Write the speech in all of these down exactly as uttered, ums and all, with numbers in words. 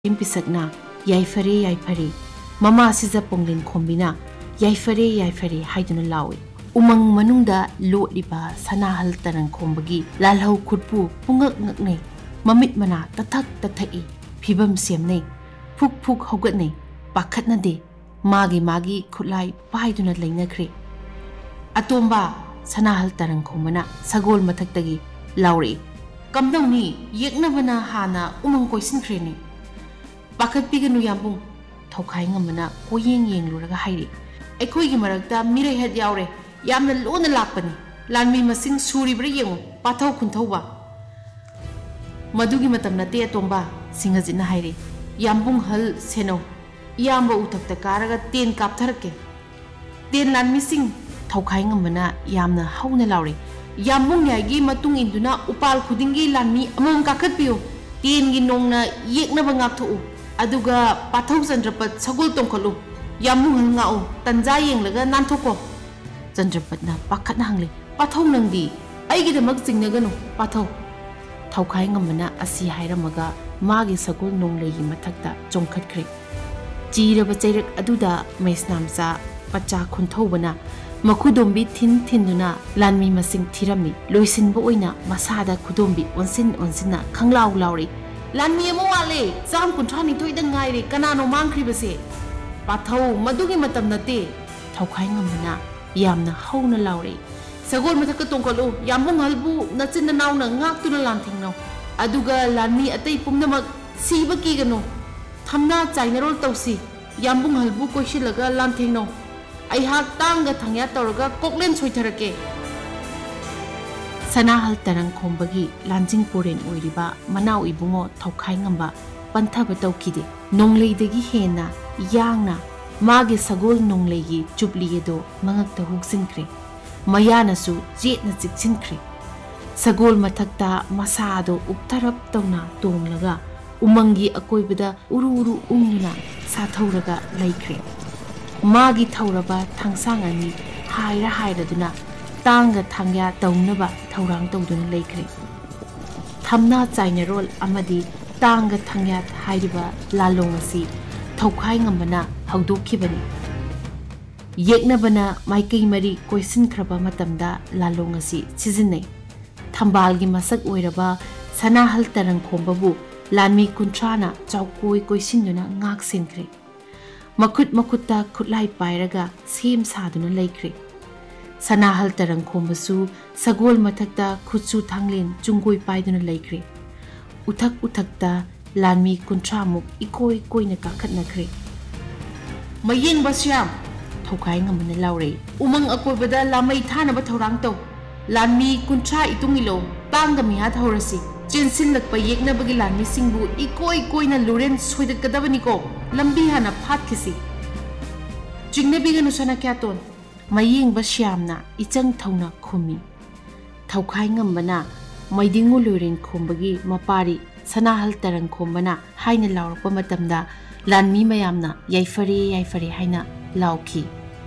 Impisagna, Yaifare, Yaifare, Mama Siza Ponglin Kombina, Yaifare, Yaifare, Haiduna Lawi. Umang Manunda, Lo Liba, Sanahal Taran Kombagi, Lalho Kurpu, Pungak Nakne, Mamit Mana, Tatak Tatai, Pibam Siamne, Puk Puk Hogatne, Bakatna de, Magi Magi, Kulai, Paiduna Lena Cre. Atomba, Sanahal Taran Kombana, Sagol Mataktagi, Lauri. Kamdoni, Yeknavana Hana, Umang Koisin Crane. Pakat Piganu Yambung, Tokaing Mana, Koying Ying Luraga Hairi. A Koyi Maragda, Mire head Yaure, Yam the Lona Lapani, Lanmi Masing Suri Briang, Pato Kuntoba. Madugi Matamnate Tomba, singers in Hairi, Yambung Hul Seno, Yamba Utak the Karaga, Ten Kaptarke. Ten Lan missing, Tokaing Mana, Yamna Hauna Lauri, Yambung Yagi Matung Induna, Upal Kudingi Lanmi, among Kakatpio, Ten Ginona, Yekna Bangatu. Aduga Pathau Sandrapat Sagul Tongkolu, Yamu Ngao, Tanzaying Laga Nantoko. Sandrapat na Pakat Hangli, Pathau Nandi, I get a mugsing Nagano, Pathau. Taukaing Mana Asi Hiramaga, Magi Sagul Nong Lay Matakta, Jonkat Creek. Jira Batek Aduda, Maisnamsa, Pacha Kuntobana, Makudombi Tin Tinduna, Lanmi Masing Tirami, Luisin Boina, Masada Kudombi, Onsin Onsina, Kanglau Lauri. Lanmi Moale, Sam Kuntani to the Ngai, Kanano Mankribase. Pathau, Madugi Matamnate, Taukaing Mana, Yamna Hona Lauri. Sagor Matakatonkalu, Yamung Halbu, Natsin the Nauna, Ngak to the Lantino. Aduga, Lanmi at the Pumnamak, Siba Kigano. Tamna, Zainero Tosi, Yambung Halbu Koshilaga Lantino. I have Tanga Tangyatorga, Cocklen Switarake. Sanahal Tarang Kombagi, Lansing Purin Uriba, Manau Ibungo, Taukaingamba, Pantabatokide, Nonglay de Gihena, Yangna, Magi Sagol Nonglay, Jubliedo, Mangak the Hugsinkre, Mayanasu, Jetna Ziksinkre, Sagol Matakta, Masado, Uptarap Tona, Tonglaga, Umangi Akoibida, Ururu Umuna, Satoraga, Laikre, Magi Tauraba, Tangsangani, Haira Hairaduna. Tanga Tangya Taunaba, Taurang Todun Lakre. Tamna Zainarol Amadi, Tanga Tangya Haidiba, Lalongasi, Taukaingamana, Haudo Kibani. Yeknabana, Maiki Mari, Koisin Kraba Matamda, Lalongasi, Sizine. Tambalgi Masak Oiraba, Sanahal Tarang Kombabu, Lanmi Kuntrana, Chaukoi Koisinduna, Ngak Sinkre. Makut Makuta Kutlai Pairaga, Same Saduna Lakre. Sanahal Tarang Kombasu, Sagol Matakta, Kutsu Tanglin, Jungoi Paiduna Lakre. Utak Utakta, Lanmi Kuntramuk, Ikoi Koina Kakat Nakre. Maying Basyam, Tokaing Amana Laure, Umang Akobada, Lamay Tanaba Toranto, Lanmi Kuntra Itungilo, Bangamihat Horasi, Jensin Lak Payekna Bagilan Singbu, Ikoi Koina Luren, Swede Kadavaniko, Lambihana Patkisi. Jingnabiganusana Katon. Maying Basyamna, Itang Tona Kumi. Taukaingambana, Maidingu Lurin Kumbagi, Mapari, Sanahal Tarang Kumbana, Haina Laur Pamatamda, Lanmi Mayamna, Yaifare, Yaifare Haina, Lauki.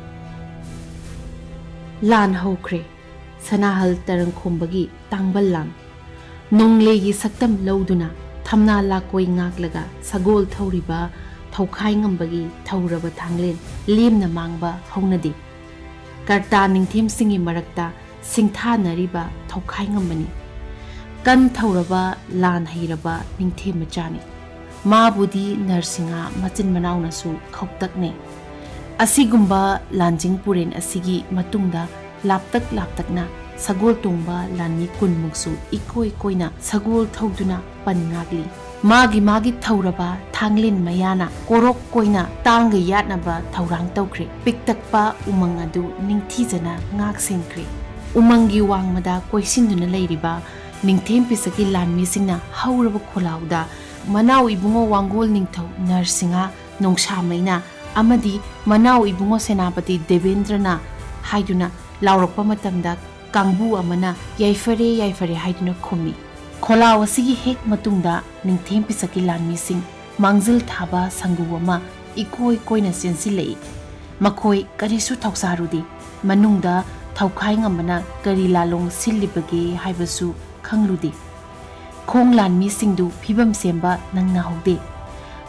Lan Hokre, Sanahal Tarang Kumbagi, Tangbalan. Nonglegi Saktam Lauduna, Tamna Lakoi Ngaglaga, Sagol Tauriba, Taukaingambagi, Tauraba Tanglin, Limna Mangba, Honadi. Karta Ningthim Singi Marakta, Singtha Nariba, Taukaingamani. Kan Tauraba, Lan Hiraba, Ningthim Majani. Ma Budi Narsinga, Matin Manauna Su, Kautakne. Asigumba, Lanjing Purin Asigi, Matunda, Laptak Laptakna, Sagol Tumba, Lani Kunmuksu, Ikoi Koina, Sagol Tauduna, Panagli. Magi Magi Tauraba, Tanglin Mayana, Korok Koina, Tanga Yatnaba, Taurang Taukre, Piktakpa, Umangadu, Ningtizana, Ngak Sinkre. Umangi Wangmada, Koisinduna Ladyba, Ningtem Pisaki Lan Missingna, Hauraba Kolauda, Manau Ibungo Wangol Ningto, Narsinga, Nongsha Amadi, Manau Ibungo Senapati, Devendrana, Haiduna, Laurapa Matamda, Kangbu Amana, Yaifare, Yaifare Haiduna Kumi. Kola wasigi hek matungda ningthem pisaki lan mising mangzil thaba sanguwama ikoi koina sensilei makoi karisu thauksarudi manungda thaukhai ngamana kari lalong sillibage haibasu khangrudi khong lan misingdu phibam semba nangna haude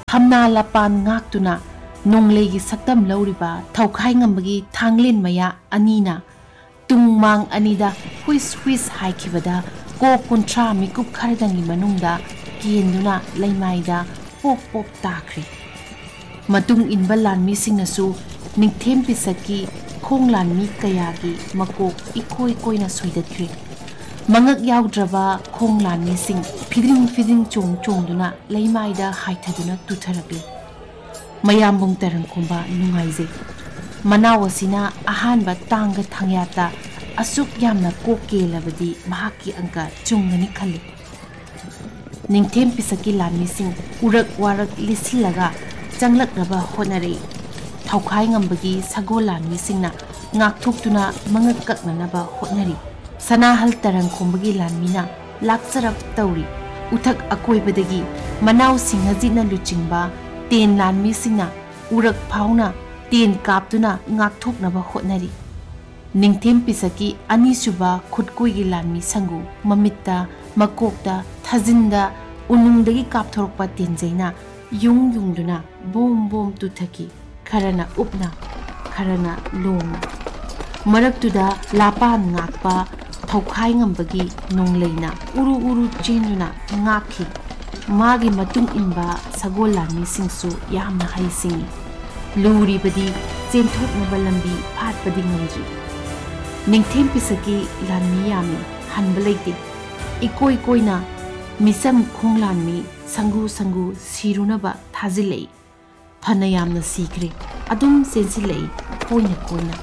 ꯊꯝꯅꯥ ꯂꯥꯄꯥꯟ ꯉꯥꯛꯇꯨꯅ ꯅꯣꯡꯂꯩꯒꯤ ꯁꯛꯇꯝ ꯂꯧꯔꯤꯕ ꯊꯧꯈꯥꯏ ꯉꯝꯕꯒꯤ ꯊꯥꯡꯂꯦꯟ ꯃꯌꯥ ꯑꯅꯤꯅ ꯇꯨꯡ ꯃꯥꯡ ꯑꯅꯤꯗ ꯍꯨꯏꯁ ꯍꯨꯏꯁ ꯍꯥꯏꯈꯤꯕꯗ ꯀꯣꯛ ꯀꯨꯟꯊ꯭ꯔꯥ ꯃꯤꯀꯨꯞ ꯈꯔꯗꯪꯒꯤ ꯃꯅꯨꯡꯗ ꯀꯦꯟꯗꯨꯅ ꯂꯩꯃꯥꯏꯗ ꯄꯣꯞ ꯄꯣꯞ ꯇꯥꯈ꯭ꯔꯦ꯫ ꯃꯇꯨꯡ ꯏꯟꯕ ꯂꯥꯟꯃꯤꯁꯤꯡꯅꯁꯨ ꯅꯤꯡꯊꯦꯝ ꯄꯤꯁꯛꯀꯤ ꯈꯣꯡ ꯂꯥꯟꯃꯤ ꯀꯌꯥꯒꯤ ꯃꯀꯣꯛ ꯏꯀꯣꯏ ꯀꯣꯏꯅ ꯁꯣꯏꯗꯠꯈ꯭ꯔꯦ꯫ ꯃꯉꯛ ꯌꯥꯎꯗ꯭ꯔꯕ ꯈꯣꯡ ꯂꯥꯟꯃꯤꯁꯤꯡ ꯐꯤꯗ꯭ꯔꯤꯡ ꯐꯤꯗ꯭ꯔꯤꯡ ꯆꯣꯡ ꯆꯣꯡꯗꯨꯅ ꯂꯩꯃꯥꯏꯗ ꯍꯥꯏꯊꯗꯨꯅ ꯇꯨꯊꯔꯛꯂꯦ꯫ ꯃꯌꯥꯝꯕꯨꯡ ꯇꯔꯪꯈꯣꯝꯕ ꯅꯨꯡꯉꯥꯏꯖꯩ꯫ ꯃꯅꯥꯎ ꯑꯁꯤꯅ ꯑꯍꯥꯟꯕ ꯇꯥꯡꯒ ꯊꯪꯌꯥꯠꯇ ꯑꯁꯨꯛ ꯌꯥꯝꯅ ꯀꯣꯛ ꯀꯦꯜꯂꯕꯗꯤ ꯃꯍꯥꯛꯀꯤ ꯑꯪꯀ ꯆꯨꯝꯒꯅꯤ ꯈꯜꯂꯤ꯫ ꯅꯤꯡꯊꯦꯝ ꯄꯤꯁꯛꯀꯤ ꯂꯥꯟꯃꯤꯁꯤꯡ ꯎꯔꯛ ꯋꯥꯔꯛ ꯂꯤꯠꯁꯤꯜꯂꯒ ꯆꯪꯂꯛꯅꯕ ꯍꯣꯠꯅꯔꯛꯏ꯫ ꯊꯧꯈꯥꯏ ꯉꯝꯕꯒꯤ ꯁꯒꯣꯜ ꯂꯥꯟꯃꯤꯁꯤꯡꯅ ꯉꯥꯛꯊꯣꯛꯇꯨꯅ ꯃꯉꯛ ꯀꯛꯅꯅꯕ ꯍꯣꯠꯅꯔꯤ꯫ ꯁꯅꯥꯍꯜ ꯇꯔꯪꯈꯣꯝꯕꯒꯤ ꯂꯥꯟꯃꯤꯅ ꯂꯥꯛꯆꯔꯞ ꯇꯧꯔꯤ꯫ ꯎꯊꯛ ꯑꯀꯣꯏꯕꯗꯒꯤ ꯃꯅꯥꯎ ꯁꯤꯡꯍꯖꯤꯠꯅ ꯂꯨꯆꯤꯡꯕ ꯇꯦꯟ ꯂꯥꯟꯃꯤꯁꯤꯡꯅ ꯎꯔꯛ ꯐꯥꯎꯅ ꯇꯦꯟ ꯀꯥꯞꯇꯨꯅ ꯉꯥꯛꯊꯣꯛꯅꯕ ꯍꯣꯠꯅꯔꯤ꯫ ꯅꯤꯡꯊꯦꯝ ꯄꯤꯁꯛꯀꯤ ꯑꯅꯤꯁꯨꯕ ꯈꯨꯠꯀꯣꯏꯒꯤ ꯂꯥꯟꯃꯤ ꯁꯪꯒꯨ ꯃꯃꯤꯠꯇ ꯃꯀꯣꯛꯇ ꯊꯥꯖꯤꯟꯗ ꯎꯅꯨꯡꯗꯒꯤ ꯀꯥꯞꯊꯣꯔꯛꯄ ꯇꯦꯟꯖꯩꯅ ꯌꯨꯡ ꯌꯨꯡꯗꯨꯅ ꯕꯣꯝ ꯕꯣꯝ ꯇꯨꯊꯈꯤ꯫ ꯈꯔꯅ ꯎꯞꯅ ꯈꯔꯅ ꯂꯣꯡꯅ꯫ ꯃꯔꯛꯇꯨꯗ ꯂꯥꯄꯥꯟ ꯉꯥꯛꯄ ꯊꯧꯈꯥꯏ ꯉꯝꯕꯒꯤ ꯅꯣꯡꯂꯩꯅ ꯎꯔꯨ ꯎꯔꯨ ꯆꯦꯟꯗꯨꯅ ꯉꯥꯛꯈꯤ꯫ ꯃꯥꯒꯤ ꯃꯇꯨꯡ ꯏꯟꯕ ꯁꯒꯣꯜ ꯂꯥꯟꯃꯤꯁꯤꯡꯁꯨ ꯌꯥꯝꯅ ꯍꯩꯁꯤꯡꯉꯤ꯫ ꯂꯨꯔꯤꯕꯗꯤ ꯆꯦꯟꯊꯣꯛꯅꯕ ꯂꯝꯕꯤ ꯐꯥꯠꯄꯗꯤ ꯉꯝꯗ꯭ꯔꯤ꯫ ꯅꯤꯡꯊꯦꯝ ꯄꯤꯁꯛꯀꯤ ꯂꯥꯟꯃꯤ ꯌꯥꯝꯃꯤ, ꯍꯟꯕ ꯂꯩꯇꯦ꯫ ꯏꯀꯣꯏ ꯀꯣꯏꯅ ꯃꯤꯆꯝ ꯈꯣꯡ ꯂꯥꯟꯃꯤ ꯁꯪꯒꯨ ꯁꯪꯒꯨ ꯁꯤꯔꯨꯅꯕ ꯊꯥꯖꯤꯜꯂꯛꯏ꯫ ꯐꯅ ꯌꯥꯝꯅ ꯁꯤꯈ꯭ꯔꯦ, ꯑꯗꯨꯝ ꯆꯦꯟꯁꯤꯜꯂꯛꯏ ꯀꯣꯏꯅ ꯀꯣꯏꯅ꯫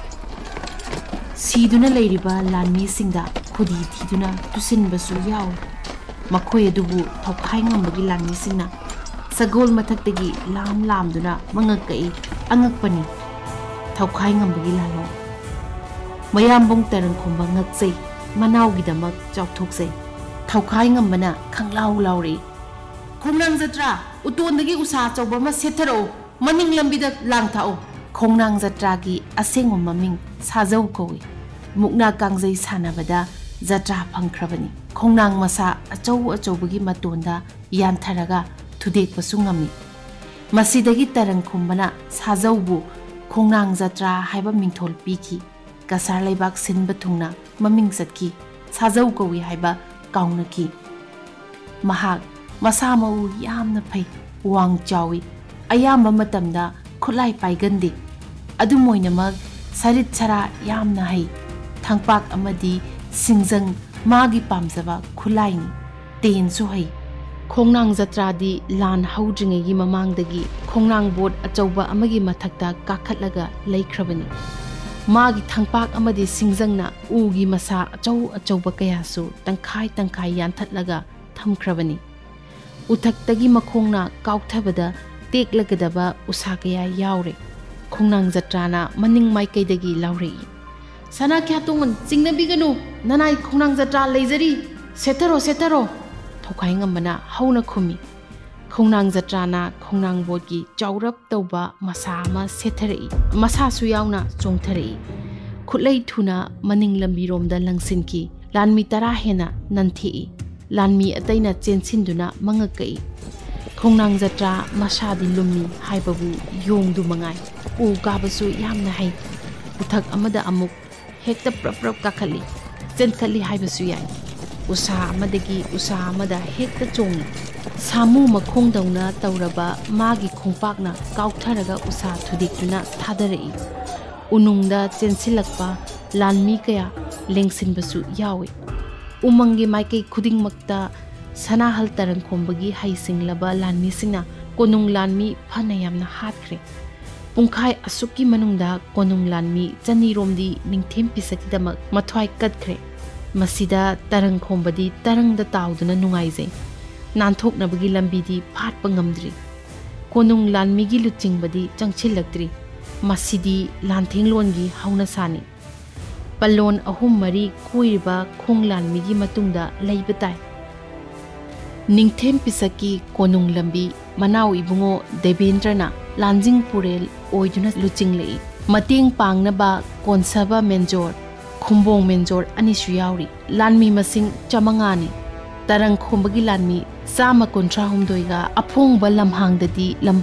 ꯁꯤꯗꯨꯅ ꯂꯩꯔꯤꯕ ꯂꯥꯟꯃꯤꯁꯤꯡꯗ ꯈꯨꯗꯤ ꯊꯤꯗꯨꯅ ꯇꯨꯁꯤꯟꯕꯁꯨ ꯌꯥꯎꯏ꯫ ꯃꯈꯣꯏ ꯑꯗꯨꯕꯨ ꯊꯧꯈꯥꯏ ꯉꯝꯕꯒꯤ ꯂꯥꯟꯃꯤꯁꯤꯡꯅ ꯁꯒꯣꯜ ꯃꯊꯛꯇꯒꯤ ꯂꯥꯝ ꯂꯥꯝꯗꯨꯅ ꯃꯉꯛ ꯀꯛꯏ꯫ ꯑꯉꯛꯄꯅꯤ ꯊꯧꯈꯥꯏ ꯉꯝꯕꯒꯤ ꯂꯥꯜꯂꯣꯡ꯫ ꯃꯌꯥꯝꯕꯨꯡ ꯇꯔꯪꯈꯣꯝꯕ ꯉꯛꯆꯩ, ꯃꯅꯥꯎꯒꯤꯗꯃꯛ ꯆꯥꯎꯊꯣꯛꯆꯩ꯫ ꯊꯧꯈꯥꯏ ꯉꯝꯕꯅ ꯈꯪꯂꯥꯎ ꯂꯥꯎꯔꯛꯏ꯫ ꯈꯣꯡꯅꯥꯡ ꯖꯇ꯭ꯔꯥ, ꯎꯇꯣꯟꯗꯒꯤ ꯎꯁꯥ ꯑꯆꯧꯕ ꯑꯃ ꯁꯦꯠꯊꯔꯛꯎ, ꯃꯅꯤꯡ ꯂꯝꯕꯤꯗ ꯂꯥꯡꯊꯥꯛꯎ꯫ ꯈꯣꯡꯅꯥꯡ ꯖꯇ꯭ꯔꯥꯒꯤ ꯑꯁꯦꯡꯕ ꯃꯃꯤꯡ ꯁꯥꯖꯧ ꯀꯧꯏ꯫ ꯃꯨꯛꯅꯥ ꯀꯥꯡꯖꯩ ꯁꯥꯟꯅꯕꯗ ꯖꯇ꯭ꯔꯥ ꯐꯪꯈ꯭ꯔꯕꯅꯤ꯫ ꯈꯣꯡꯅꯥꯡ ꯃꯁꯥ ꯑꯆꯧ ꯑꯆꯧꯕꯒꯤ ꯃꯇꯣꯟꯗ ꯌꯥꯟꯊꯔꯒ ꯊꯨꯗꯦꯛꯄꯁꯨ ꯉꯝꯃꯤ꯫ ꯃꯁꯤꯗꯒꯤ ꯇꯔꯪꯈꯣꯝꯕꯅ ꯁꯥꯖꯧꯕꯨ ꯈꯣꯡꯅꯥꯡ ꯖꯇ꯭ꯔꯥ ꯍꯥꯏꯕ ꯃꯤꯡꯊꯣꯜ ꯄꯤꯈꯤ꯫ ꯀꯁꯥꯔ ꯂꯩꯕꯥꯛ ꯁꯤꯟꯕ ꯊꯨꯡꯅ ꯃꯃꯤꯡ ꯆꯠꯈꯤ꯫ ꯁꯥꯖꯧ ꯀꯧꯏ ꯍꯥꯏꯕ ꯀꯥꯎꯅꯈꯤ꯫ ꯃꯍꯥꯛ ꯃꯁꯥ ꯃꯎ ꯌꯥꯝꯅ ꯐꯩ, ꯋꯥꯡ ꯆꯥꯎꯏ, ꯑꯌꯥꯝꯕ ꯃꯇꯝꯗ ꯈꯨꯠꯂꯥꯏ ꯄꯥꯏꯒꯟꯗꯦ꯫ ꯑꯗꯨꯝ ꯑꯣꯏꯅꯃꯛ ꯁꯔꯤꯠ ꯁꯔꯥ ꯌꯥꯝꯅ ꯍꯩ꯫ ꯊꯥꯡꯄꯥꯛ ꯑꯃꯗꯤ ꯁꯤꯡꯖꯪ ꯃꯥꯒꯤ ꯄꯥꯝꯖꯕ ꯈꯨꯠꯂꯥꯏꯅꯤ꯫ ꯇꯦꯟꯁꯨ ꯍꯩ꯫ ꯈꯣꯡꯅꯥꯡ ꯖꯇ꯭ꯔꯥꯗꯤ ꯂꯥꯟ ꯍꯧꯗ꯭ꯔꯤꯉꯩꯒꯤ ꯃꯃꯥꯡꯗꯒꯤ ꯈꯣꯡꯅꯥꯡ ꯕꯣꯠ ꯑꯆꯧꯕ ꯑꯃꯒꯤ ꯃꯊꯛꯇ ꯀꯥꯈꯠꯂꯒ ꯂꯩꯈ꯭ꯔꯕꯅꯤ꯫ ꯃꯥꯒꯤ ꯊꯥꯡꯄꯥꯛ ꯑꯃꯗꯤ ꯁꯤꯡꯖꯪꯅ ꯎꯒꯤ ꯃꯁꯥ ꯑꯆꯧ ꯑꯆꯧꯕ ꯀꯌꯥꯁꯨ ꯇꯪꯈꯥꯏ ꯇꯪꯈꯥꯏ ꯌꯥꯟꯊꯠꯂꯒ ꯊꯝꯈ꯭ꯔꯕꯅꯤ꯫ ꯎꯊꯛꯇꯒꯤ ꯃꯈꯣꯡꯅ ꯀꯥꯎꯊꯕꯗ ꯇꯦꯛꯂꯒꯗꯕ ꯎꯁꯥ ꯀꯌꯥ ꯌꯥꯎꯔꯦ꯫ ꯈꯣꯡꯅꯥꯡ ꯖꯇ꯭ꯔꯥꯅ ꯃꯅꯤꯡ ꯃꯥꯏꯀꯩꯗꯒꯤ ꯂꯥꯎꯔꯛꯏ꯫ ꯁꯅꯥ ꯈ꯭ꯌꯥꯇꯣꯟ, ꯆꯤꯡꯅꯕꯤꯒꯅꯨ, ꯅꯅꯥꯏ ꯈꯣꯡꯅꯥꯡ ꯖꯇ꯭ꯔꯥ ꯂꯩꯖꯔꯤ, ꯁꯦꯠꯊꯔꯣ ꯁꯦꯠꯊꯔꯣ꯫ ꯊꯧꯈꯥꯏ ꯉꯝꯕꯅ ꯍꯧꯅ ꯈꯨꯝꯃꯤ꯫ ꯈꯣꯡꯅꯥꯡ ꯖꯇ꯭ꯔꯥꯅ ꯈꯣꯡꯅꯥꯡ ꯕꯣꯠꯀꯤ ꯆꯥꯎꯔꯞ ꯇꯧꯕ ꯃꯁꯥ ꯑꯃ ꯁꯦꯠꯊꯔꯛꯏ꯫ ꯃꯁꯥꯁꯨ ꯌꯥꯎꯅ ꯆꯣꯡꯊꯔꯛꯏ꯫ ꯈꯨꯠꯂꯩ ꯊꯨꯅ ꯃꯅꯤꯡ ꯂꯝꯕꯤꯔꯣꯝꯗ ꯂꯪꯁꯤꯟꯈꯤ꯫ ꯂꯥꯟꯃꯤ ꯇꯔꯥ ꯍꯦꯟꯅ ꯅꯟꯊꯦꯛꯏ꯫ ꯂꯥꯟꯃꯤ ꯑꯇꯩꯅ ꯆꯦꯟꯁꯤꯟꯗꯨꯅ ꯃꯉꯛ ꯀꯛꯏ꯫ ꯈꯣꯡꯅꯥꯡ ꯖꯇ꯭ꯔꯥ ꯃꯁꯥꯗꯤ ꯂꯨꯝꯃꯤ ꯍꯥꯏꯕꯕꯨ ꯌꯣꯡꯗꯨ ꯃꯉꯥꯏ꯫ ꯎ ꯀꯥꯕꯁꯨ ꯌꯥꯝꯅ ꯍꯩ꯫ ꯎꯊꯛ ꯑꯃꯗ ꯑꯃꯨꯛ ꯍꯦꯛꯇ ꯄ꯭ꯔꯞ ꯄ꯭ꯔꯞ ꯀꯥꯈꯠꯂꯤ, ꯆꯦꯟꯈꯠꯂꯤ ꯍꯥꯏꯕꯁꯨ ꯌꯥꯏ꯫ ꯎꯁꯥ ꯑꯃꯗꯒꯤ ꯎꯁꯥ ꯑꯃꯗ ꯍꯦꯛꯇ ꯆꯣꯡꯏ꯫ ꯁꯥꯃꯨ ꯃꯈꯣꯡꯗꯧꯅ ꯇꯧꯔꯕ ꯃꯥꯒꯤ ꯈꯣꯡꯄꯥꯛꯅ ꯀꯥꯎꯊꯔꯒ ꯎꯁꯥ ꯊꯨꯗꯦꯛꯇꯨꯅ ꯊꯥꯗꯔꯛꯏ꯫ ꯎꯅꯨꯡꯗ ꯆꯦꯟꯁꯤꯜꯂꯛꯄ ꯂꯥꯟꯃꯤ ꯀꯌꯥ ꯂꯦꯡꯁꯤꯟꯕꯁꯨ ꯌꯥꯎꯏ꯫ ꯎꯃꯪꯒꯤ ꯃꯥꯏꯀꯩ ꯈꯨꯗꯤꯡꯃꯛꯇ ꯁꯅꯥꯍꯜ ꯇꯔꯪꯈꯣꯝꯕꯒꯤ ꯍꯩꯁꯤꯡꯂꯕ ꯂꯥꯟꯃꯤꯁꯤꯡꯅ ꯀꯣꯅꯨꯡ ꯂꯥꯟꯃꯤ ꯐꯅ ꯌꯥꯝꯅ ꯍꯥꯠꯈ꯭ꯔꯦ꯫ ꯄꯨꯡꯈꯥꯏ ꯑꯁꯨꯛꯀꯤ ꯃꯅꯨꯡꯗ ꯀꯣꯅꯨꯡ ꯂꯥꯟꯃꯤ ꯆꯅꯤꯔꯣꯝꯗꯤ ꯅꯤꯡꯊꯦꯝ ꯄꯤꯁꯛꯀꯤꯗꯃꯛ ꯃꯊ꯭ꯋꯥꯏ ꯀꯠꯈ꯭ꯔꯦ꯫ ꯃꯁꯤꯗ ꯇꯔꯪꯈꯣꯝꯕꯗꯤ ꯇꯔꯪꯗ ꯇꯥꯎꯗꯨꯅ ꯅꯨꯡꯉꯥꯏꯖꯩ꯫ ꯅꯥꯟꯊꯣꯛꯅꯕꯒꯤ ꯂꯝꯕꯤꯗꯤ ꯐꯥꯠꯄ ꯉꯝꯗ꯭ꯔꯤ꯫ ꯀꯣꯅꯨꯡ ꯂꯥꯟꯃꯤꯒꯤ ꯂꯨꯆꯤꯡꯕꯗꯤ ꯆꯪꯁꯤꯜꯂꯛꯇ꯭ꯔꯤ꯫ ꯃꯁꯤꯗꯤ ꯂꯥꯟꯊꯦꯡꯂꯣꯟꯒꯤ ꯍꯧꯅꯁꯥꯅꯤ꯫ ꯄꯜꯂꯣꯟ ꯑꯍꯨꯝ ꯃꯔꯤ ꯀꯣꯏꯔꯤꯕ ꯈꯣꯡ ꯂꯥꯟꯃꯤꯒꯤ ꯃꯇꯨꯡꯗ ꯂꯩꯕ ꯇꯥꯏ꯫ ꯅꯤꯡꯊꯦꯝ ꯄꯤꯁꯛꯀꯤ ꯀꯣꯅꯨꯡ ꯂꯝꯕꯤ ꯃꯅꯥꯎ ꯏꯕꯨꯡꯉꯣ ꯗꯦꯕꯦꯟꯗ꯭ꯔꯅ ꯂꯥꯟꯖꯤꯡ ꯄꯨꯔꯦꯜ ꯑꯣꯏꯗꯨꯅ ꯂꯨꯆꯤꯡꯂꯛꯏ꯫ ꯃꯇꯦꯡ ꯄꯥꯡꯅꯕ ꯀꯣꯟꯁꯕ ꯃꯦꯟꯖꯣꯔ, ꯈꯨꯝꯕꯣꯡ ꯃꯦꯟꯖꯣꯔ ꯑꯅꯤꯁꯨ ꯌꯥꯎꯔꯤ꯫ ꯂꯥꯟꯃꯤ ꯃꯁꯤꯡ ꯆꯥꯃꯉꯥꯅꯤ꯫ ꯇꯔꯪꯈꯣꯝꯕꯒꯤ ꯂꯥꯟꯃꯤ ꯆꯥꯝꯃ ꯀꯨꯟꯊ꯭ꯔꯥ ꯍꯨꯝꯗꯣꯏꯒ ꯑꯐꯣꯡꯕ ꯂꯝꯍꯥꯡꯗꯗꯤ